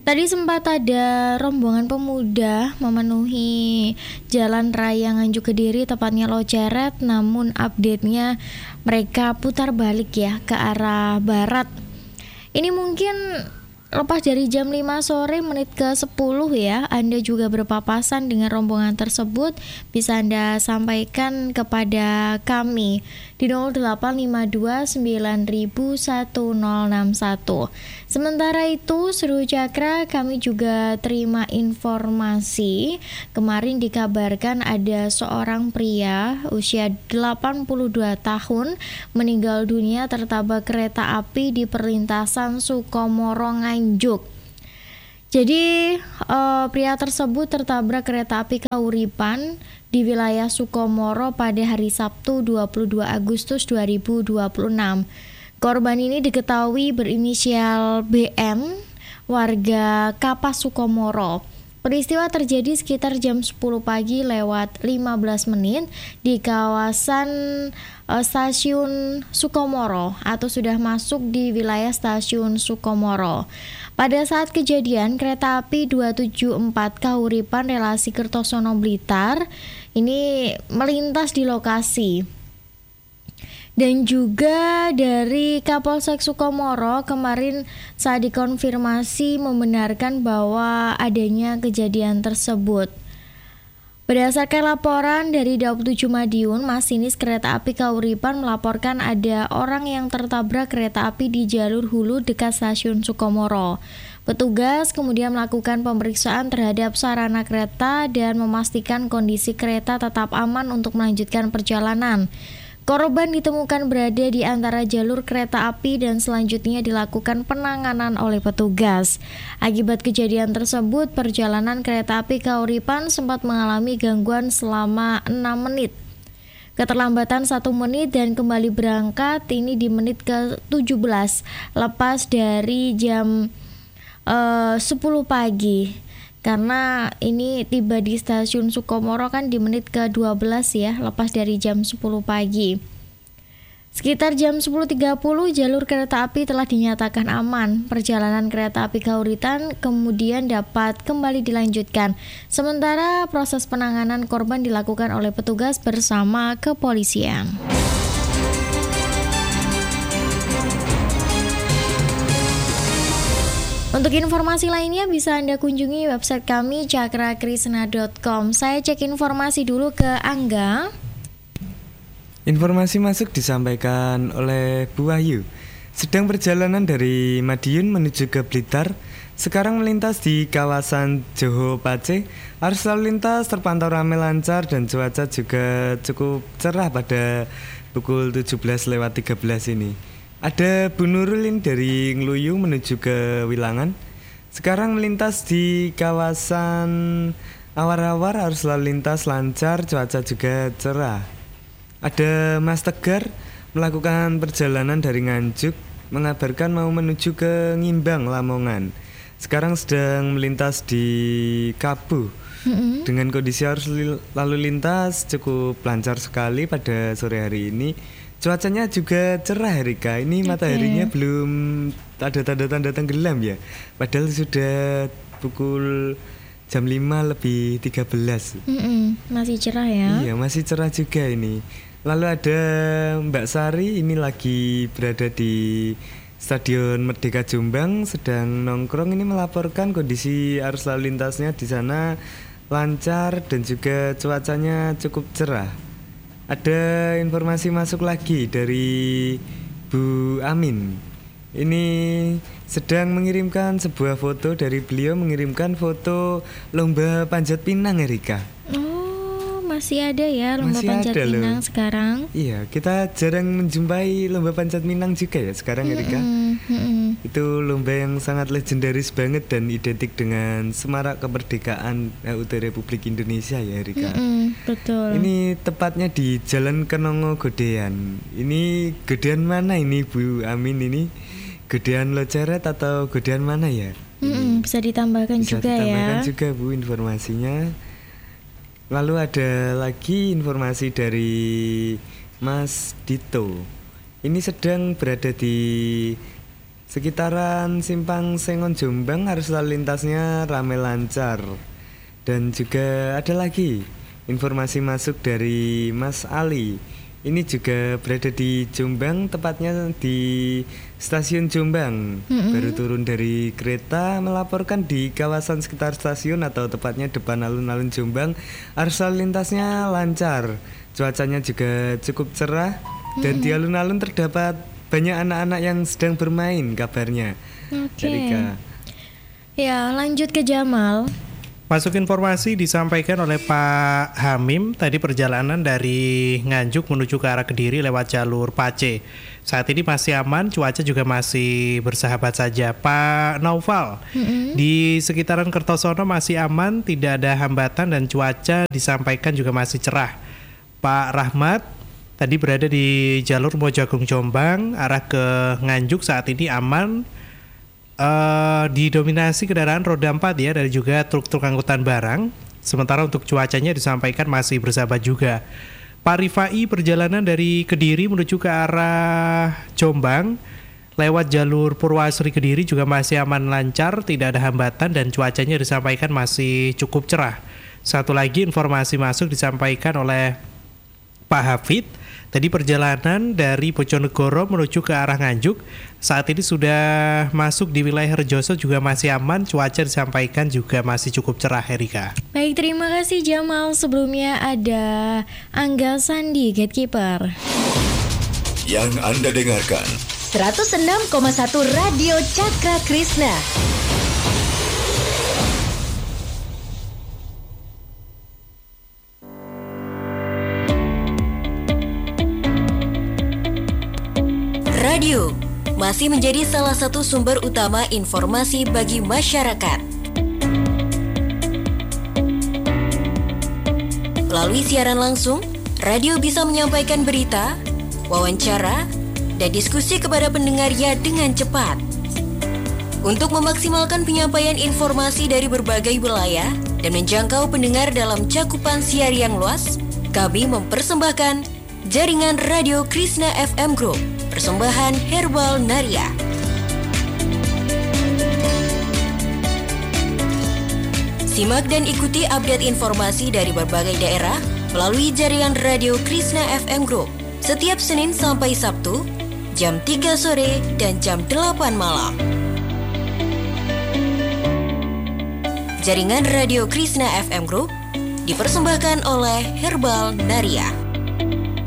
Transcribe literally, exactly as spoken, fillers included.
Tadi sempat ada rombongan pemuda memenuhi Jalan Raya Nganjuk Kediri, tepatnya Loceret, namun update-nya mereka putar balik ya ke arah barat. Ini mungkin lepas dari jam lima sore menit ke sepuluh ya. Anda juga berpapasan dengan rombongan tersebut, bisa Anda sampaikan kepada kami di nol delapan lima dua sembilan satu nol enam satu. Sementara itu, Seru Cakra, kami juga terima informasi. Kemarin dikabarkan ada seorang pria usia delapan puluh dua tahun meninggal dunia tertabrak kereta api di perlintasan Sukomoro Nganjuk. Jadi uh, pria tersebut tertabrak kereta api Kauripan di wilayah Sukomoro pada hari Sabtu dua puluh dua Agustus dua ribu dua puluh enam. Korban ini diketahui berinisial B M, warga Kapas Sukomoro. Peristiwa terjadi sekitar jam sepuluh pagi lewat lima belas menit di kawasan uh, stasiun Sukomoro atau sudah masuk di wilayah stasiun Sukomoro. Pada saat kejadian, kereta api dua tujuh empat Kauripan relasi Kertosono Blitar ini melintas di lokasi. Dan juga dari Kapolsek Sukomoro kemarin saat dikonfirmasi membenarkan bahwa adanya kejadian tersebut. Berdasarkan laporan dari Daup tujuh Madiun, masinis kereta api Kauripan melaporkan ada orang yang tertabrak kereta api di jalur hulu dekat stasiun Sukomoro. Petugas kemudian melakukan pemeriksaan terhadap sarana kereta dan memastikan kondisi kereta tetap aman untuk melanjutkan perjalanan. Korban ditemukan berada di antara jalur kereta api dan selanjutnya dilakukan penanganan oleh petugas. Akibat kejadian tersebut, perjalanan kereta api Kauripan sempat mengalami gangguan selama enam menit. Keterlambatan satu menit dan kembali berangkat ini di menit ke tujuh belas, lepas dari jam uh, sepuluh pagi. Karena ini tiba di stasiun Sukomoro kan di menit ke dua belas ya, lepas dari jam sepuluh pagi. Sekitar jam sepuluh tiga puluh jalur kereta api telah dinyatakan aman. Perjalanan kereta api Kauripan kemudian dapat kembali dilanjutkan. Sementara proses penanganan korban dilakukan oleh petugas bersama kepolisian. Untuk informasi lainnya bisa Anda kunjungi website kami cakrakrisna dot com. Saya cek informasi dulu ke Angga. Informasi masuk disampaikan oleh Bu Wahyu. Sedang perjalanan dari Madiun menuju ke Blitar, sekarang melintas di kawasan Joho Pace. Arus lalu lintas terpantau ramai lancar dan cuaca juga cukup cerah pada pukul tujuh belas lewat tiga belas ini. Ada Bu Nurulin dari Ngluyu menuju ke Wilangan. Sekarang melintas di kawasan Awar-Awar, arus lalu lintas lancar, cuaca juga cerah. Ada Mas Tegar melakukan perjalanan dari Nganjuk, mengabarkan mau menuju ke Ngimbang, Lamongan. Sekarang sedang melintas di Kabu. Mm-hmm. Dengan kondisi arus lalu lintas cukup lancar sekali pada sore hari ini. Cuacanya juga cerah, Rika. Ini okay. Mataharinya belum ada tanda-tanda tenggelam ya. Padahal sudah pukul jam lima lebih tiga belas. Mm-mm, masih cerah ya. Iya, masih cerah juga ini. Lalu ada Mbak Sari, ini lagi berada di Stadion Merdeka Jombang, sedang nongkrong, ini melaporkan kondisi arus lalu lintasnya di sana lancar dan juga cuacanya cukup cerah. Ada informasi masuk lagi dari Bu Amin. Ini sedang mengirimkan sebuah foto dari beliau, mengirimkan foto lomba panjat pinang, Erika. Oh, masih ada ya lomba masih panjat ada pinang loh sekarang. Iya, kita jarang menjumpai lomba panjat pinang juga ya sekarang, Erika. Mm-mm, mm-mm. Itu lomba yang sangat legendaris banget dan identik dengan semarak kemerdekaan eh, Republik Indonesia ya, Erika. Mm-mm, betul. Ini tepatnya di Jalan Kenongo Godean. Ini Godean mana ini Bu Amin ini? Godean Loceret atau Godean mana ya? Mm-mm, bisa ditambahkan bisa juga ditambahkan ya. juga Bu informasinya. Lalu ada lagi informasi dari Mas Dito. Ini sedang berada di Sekitaran Simpang Sengon Jombang arus lalu lintasnya ramai lancar. Dan juga ada lagi informasi masuk dari Mas Ali. Ini juga berada di Jombang, tepatnya di stasiun Jombang. Mm-hmm. Baru turun dari kereta, melaporkan di kawasan sekitar stasiun atau tepatnya depan alun-alun Jombang, arus lalu lintasnya lancar. Cuacanya juga cukup cerah. Mm-hmm. Dan di alun-alun terdapat banyak anak-anak yang sedang bermain kabarnya. Oke. Okay. Ya, lanjut ke Jamal. Masuk informasi disampaikan oleh Pak Hamim, tadi perjalanan dari Nganjuk menuju ke arah Kediri lewat jalur Pace. Saat ini masih aman, cuaca juga masih bersahabat saja. Pak Naufal, mm-hmm. di sekitaran Kertosono masih aman, tidak ada hambatan dan cuaca disampaikan juga masih cerah. Pak Rahmat, tadi berada di jalur Mojoagung Jombang, arah ke Nganjuk saat ini aman. Uh, didominasi kendaraan roda empat ya, dan juga truk-truk angkutan barang. Sementara untuk cuacanya disampaikan masih bersahabat juga. Pak Rifai, perjalanan dari Kediri menuju ke arah Jombang lewat jalur Purwasri Kediri juga masih aman lancar, tidak ada hambatan dan cuacanya disampaikan masih cukup cerah. Satu lagi informasi masuk disampaikan oleh Pak Hafid. Tadi perjalanan dari Bojonegoro menuju ke arah Nganjuk saat ini sudah masuk di wilayah Rejoso juga masih aman, cuaca disampaikan juga masih cukup cerah, Erika. Baik, terima kasih Jamal. Sebelumnya ada Angga Sandi, Gatekeeper. Yang Anda dengarkan seratus enam koma satu Radio Cakra Krishna. Radio masih menjadi salah satu sumber utama informasi bagi masyarakat. Melalui siaran langsung, radio bisa menyampaikan berita, wawancara, dan diskusi kepada pendengarnya dengan cepat. Untuk memaksimalkan penyampaian informasi dari berbagai wilayah dan menjangkau pendengar dalam cakupan siar yang luas, kami mempersembahkan Jaringan Radio Krishna F M Group. Persembahan Herbal Naria. Simak dan ikuti update informasi dari berbagai daerah melalui jaringan Radio Krishna F M Group setiap Senin sampai Sabtu jam tiga sore dan jam delapan malam. Jaringan Radio Krishna F M Group dipersembahkan oleh Herbal Naria.